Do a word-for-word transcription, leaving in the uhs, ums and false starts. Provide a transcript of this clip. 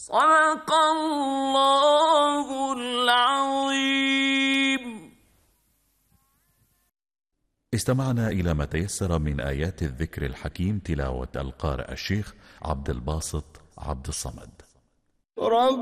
صدق الله العظيم. استمعنا إلى ما تيسر من آيات الذكر الحكيم، تلاوة القارئ الشيخ عبد الباسط عبد الصمد. رب